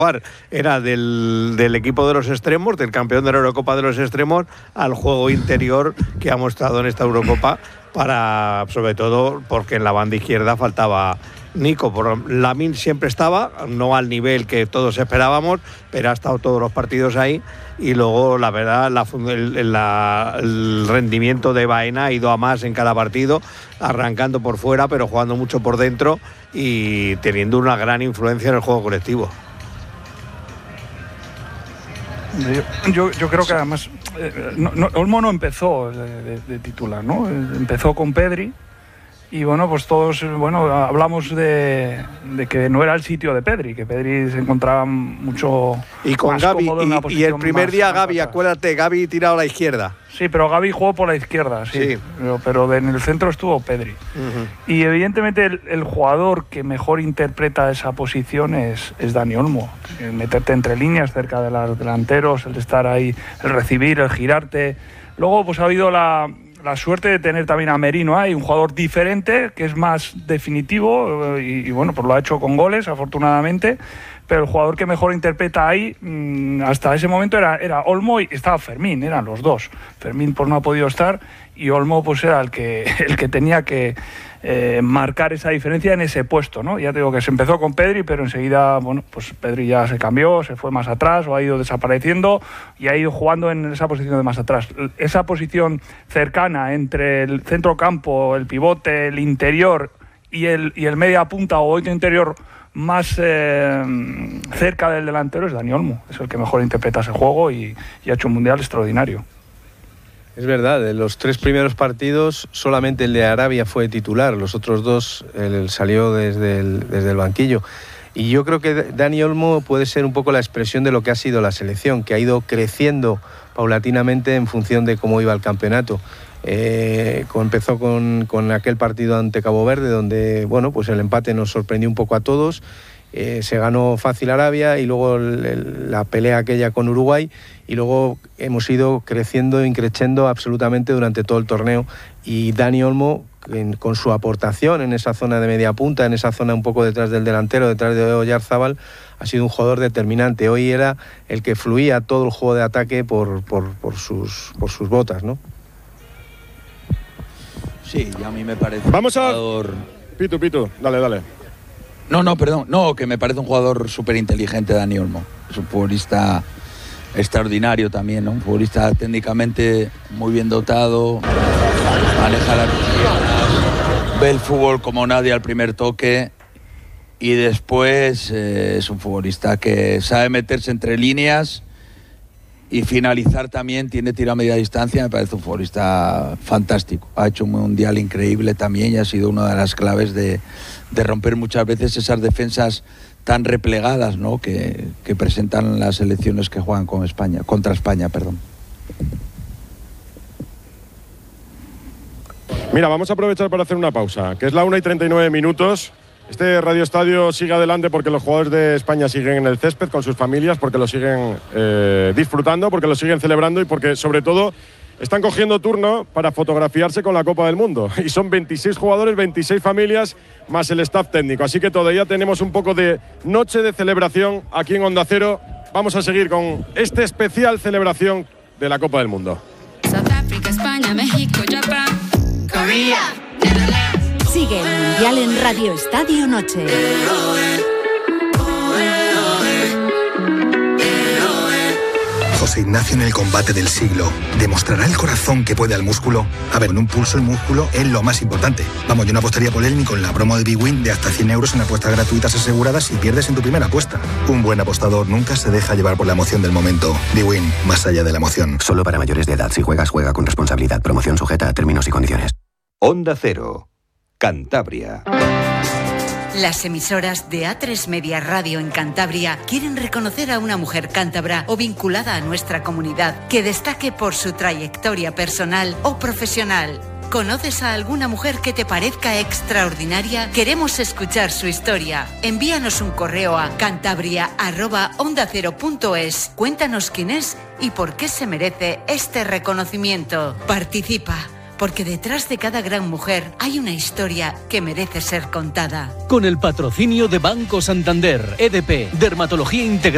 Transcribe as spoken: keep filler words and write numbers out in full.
era del, del equipo de los extremos, del campeón de la Eurocopa de los extremos, al juego interior que ha mostrado en esta Eurocopa, para, sobre todo porque en la banda izquierda faltaba Nico. Por, Lamine siempre estaba, no al nivel que todos esperábamos, pero ha estado todos los partidos ahí, y luego la verdad la, el, la, el rendimiento de Baena ha ido a más en cada partido, arrancando por fuera pero jugando mucho por dentro y teniendo una gran influencia en el juego colectivo. Yo, yo, yo creo que además eh, no, no, Olmo no empezó de, de, de titular, ¿no? Empezó con Pedri. Y bueno, pues todos, bueno, hablamos de, de que no era el sitio de Pedri, que Pedri se encontraba mucho y con más Gavi, cómodo en una y, posición y el primer más, día más Gavi, atrás. Acuérdate, Gavi tirado a la izquierda. Sí, pero Gavi jugó por la izquierda, sí, sí. Pero, pero de, en el centro estuvo Pedri. Uh-huh. Y evidentemente el, el jugador que mejor interpreta esa posición es, es Dani Olmo. El meterte entre líneas cerca de los delanteros, el estar ahí, el recibir, el girarte. Luego pues ha habido la... la suerte de tener también a Merino ahí, un jugador diferente, que es más definitivo, y, y bueno, pues lo ha hecho con goles, afortunadamente, pero el jugador que mejor interpreta ahí, mmm, hasta ese momento era, era Olmo y estaba Fermín, eran los dos. Fermín pues no ha podido estar, y Olmo pues era el que, el que tenía que eh, marcar esa diferencia en ese puesto, ¿no? Ya te digo que se empezó con Pedri, pero enseguida, bueno, pues Pedri ya se cambió, se fue más atrás o ha ido desapareciendo y ha ido jugando en esa posición de más atrás. Esa posición cercana entre el centrocampo, el pivote, el interior y el, y el media punta o oito interior más eh, cerca del delantero es Dani Olmo. Es el que mejor interpreta ese juego y, y ha hecho un mundial extraordinario. Es verdad, de los tres primeros partidos solamente el de Arabia fue titular, los otros dos él salió desde el, desde el banquillo. Y yo creo que Dani Olmo puede ser un poco la expresión de lo que ha sido la selección, que ha ido creciendo paulatinamente en función de cómo iba el campeonato. Eh, empezó con, con aquel partido ante Cabo Verde, donde bueno, pues el empate nos sorprendió un poco a todos. Eh, se ganó fácil Arabia y luego el, el, la pelea aquella con Uruguay, y luego hemos ido creciendo, increciendo absolutamente durante todo el torneo, y Dani Olmo en, con su aportación en esa zona de media punta, en esa zona un poco detrás del delantero, detrás de Oyarzábal, ha sido un jugador determinante. Hoy era el que fluía todo el juego de ataque por, por, por, sus, por sus botas, ¿no? Sí, y a mí me parece Vamos un a... jugador... Pitu, Pitu, dale, dale. No, no, perdón, no, que me parece un jugador súper inteligente, Dani Olmo. Es un futbolista extraordinario también, ¿no? Un futbolista técnicamente muy bien dotado, maneja las piernas, ve el fútbol como nadie al primer toque, y después eh, es un futbolista que sabe meterse entre líneas y finalizar también, tiene tiro a media distancia. Me parece un futbolista fantástico. Ha hecho un mundial increíble también y ha sido una de las claves de, de romper muchas veces esas defensas tan replegadas, ¿no? que, que presentan las selecciones que juegan con España, contra España, perdón. Mira, vamos a aprovechar para hacer una pausa, que es la una y treinta y nueve minutos. Este Radio Estadio sigue adelante porque los jugadores de España siguen en el césped con sus familias, porque lo siguen eh, disfrutando, porque lo siguen celebrando y porque, sobre todo, están cogiendo turno para fotografiarse con la Copa del Mundo. Y son veintiséis jugadores, veintiséis familias, más el staff técnico. Así que todavía tenemos un poco de noche de celebración aquí en Onda Cero. Vamos a seguir con esta especial celebración de la Copa del Mundo. South Africa, España, México, Japón, Corea. Sigue el Mundial en Radio Estadio Noche. José Ignacio en el combate del siglo. ¿Demostrará el corazón que puede al músculo? A ver, en un pulso el músculo es lo más importante. Vamos, yo no apostaría por él ni con la promo de Bwin de hasta cien euros en apuestas gratuitas aseguradas si pierdes en tu primera apuesta. Un buen apostador nunca se deja llevar por la emoción del momento. Bwin, más allá de la emoción. Solo para mayores de edad. Si juegas, juega con responsabilidad. Promoción sujeta a términos y condiciones. Onda Cero, Cantabria. Las emisoras de A tres Media Radio en Cantabria quieren reconocer a una mujer cántabra o vinculada a nuestra comunidad que destaque por su trayectoria personal o profesional. ¿Conoces a alguna mujer que te parezca extraordinaria? Queremos escuchar su historia. Envíanos un correo a cantabria arroba onda cero punto es. Cuéntanos quién es y por qué se merece este reconocimiento. Participa, porque detrás de cada gran mujer hay una historia que merece ser contada. Con el patrocinio de Banco Santander, E D P, Dermatología Integral.